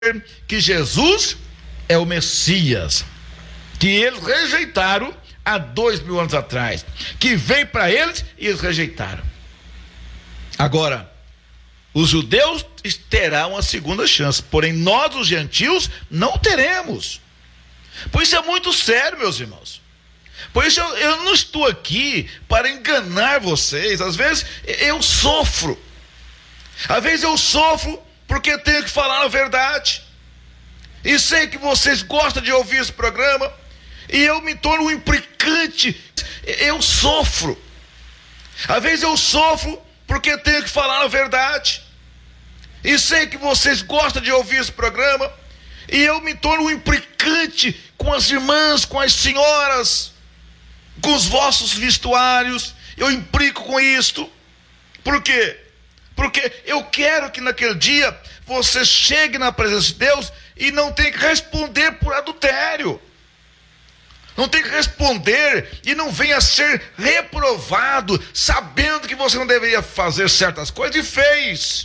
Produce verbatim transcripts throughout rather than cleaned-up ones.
que Jesus é o Messias, que eles rejeitaram há dois mil anos atrás, que veio para eles e eles rejeitaram. Agora, os judeus terão uma segunda chance, porém nós, os gentios, não teremos. Por isso é muito sério, meus irmãos. Por isso eu, eu não estou aqui para enganar vocês. Às vezes eu sofro, às vezes eu sofro porque tenho que falar a verdade, e sei que vocês gostam de ouvir esse programa, e eu me torno um implicante. Eu sofro, às vezes eu sofro porque tenho que falar a verdade, e sei que vocês gostam de ouvir esse programa, e eu me torno um implicante com as irmãs, com as senhoras, com os vossos vestuários. Eu implico com isto. Por quê? Porque eu quero que naquele dia você chegue na presença de Deus e não tenha que responder por adultério, não tem que responder e não venha a ser reprovado, sabendo que você não deveria fazer certas coisas e fez.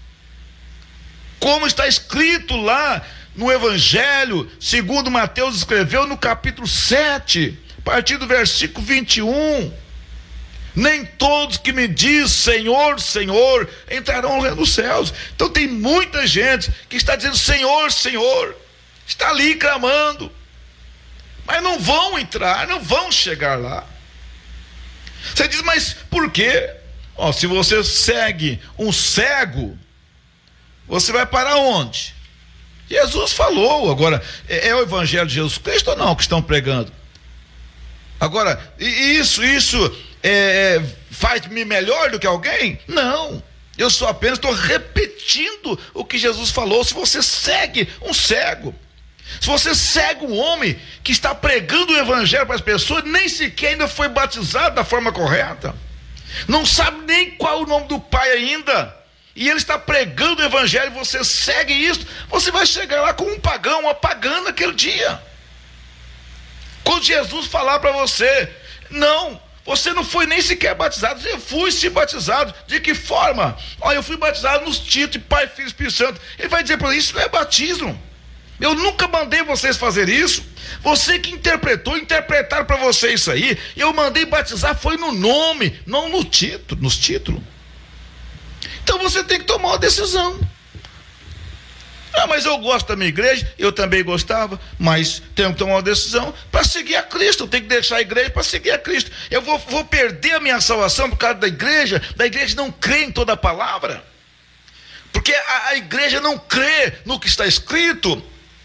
Como está escrito lá no Evangelho, segundo Mateus escreveu no capítulo sete, a partir do versículo vinte e um: nem todos que me dizem Senhor, Senhor, entrarão no reino dos céus. Então tem muita gente que está dizendo Senhor, Senhor, está ali clamando, mas não vão entrar, não vão chegar lá. Você diz, mas por quê? Ó, se você segue um cego, você vai para onde? Jesus falou. Agora, é, é o Evangelho de Jesus Cristo ou não que estão pregando? Agora, isso, isso é, faz-me melhor do que alguém? Não, eu só apenas estou repetindo o que Jesus falou. Se você segue um cego, se você segue um homem que está pregando o Evangelho para as pessoas, nem sequer ainda foi batizado da forma correta, não sabe nem qual é o nome do Pai ainda, e ele está pregando o Evangelho, e você segue isso, você vai chegar lá como um pagão, uma pagã naquele dia. Quando Jesus falar para você, não, você não foi nem sequer batizado. Eu fui se batizado. De que forma? Olha, eu fui batizado nos títulos de Pai, Filho e Espírito Santo. Ele vai dizer para ele, isso não é batismo. Eu nunca mandei vocês fazer isso. Você que interpretou, interpretaram para você isso aí. Eu mandei batizar, foi no nome, não no título, nos títulos. Então você tem que tomar uma decisão. Ah, mas eu gosto da minha igreja, eu também gostava, mas tenho que tomar uma decisão para seguir a Cristo. Eu tenho que deixar a igreja para seguir a Cristo. Eu vou, vou perder a minha salvação por causa da igreja, da igreja não crê em toda a palavra, porque a, a igreja não crê no que está escrito,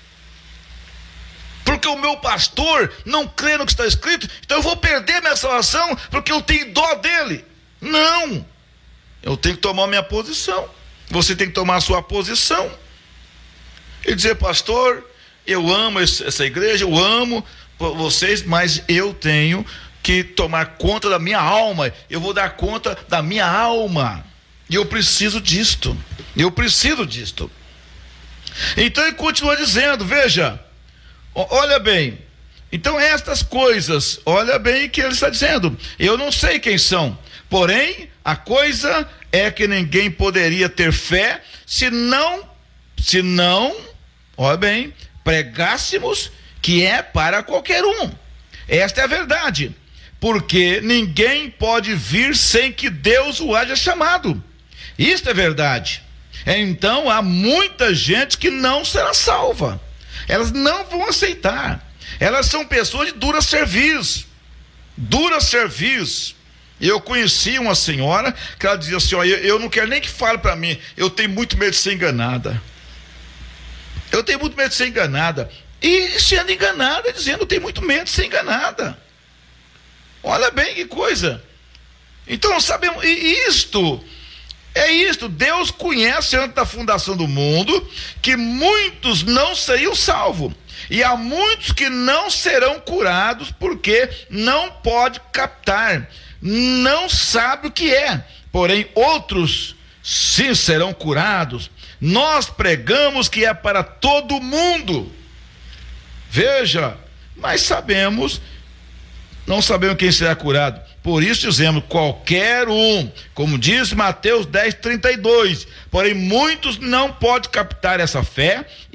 porque o meu pastor não crê no que está escrito, então eu vou perder a minha salvação porque eu tenho dó dele. Não, eu tenho que tomar a minha posição. Você tem que tomar a sua posição e dizer, pastor, eu amo essa igreja, eu amo vocês, mas eu tenho que tomar conta da minha alma, eu vou dar conta da minha alma, e eu preciso disto, eu preciso disto. Então ele continua dizendo, veja, olha bem, então estas coisas, olha bem o que ele está dizendo, eu não sei quem são, porém a coisa é que ninguém poderia ter fé se não, se não, olha bem, pregássemos que é para qualquer um. Esta é a verdade, porque ninguém pode vir sem que Deus o haja chamado. Isto é verdade. Então há muita gente que não será salva, elas não vão aceitar, elas são pessoas de dura serviço, dura serviço. Eu conheci uma senhora que ela dizia assim, ó, eu, eu não quero nem que fale para mim, eu tenho muito medo de ser enganada. Eu tenho muito medo de ser enganada. E sendo enganada, dizendo, eu tenho muito medo de ser enganada. Olha bem que coisa. Então sabemos, e isto, é isto, Deus conhece antes da fundação do mundo, que muitos não seriam salvos. E há muitos que não serão curados, porque não pode captar, não sabe o que é. Porém outros sim serão curados. Nós pregamos que é para todo mundo. Veja, mas sabemos, não sabemos quem será curado. Por isso dizemos, qualquer um, como diz Mateus dez, trinta e dois. Porém muitos não podem captar essa fé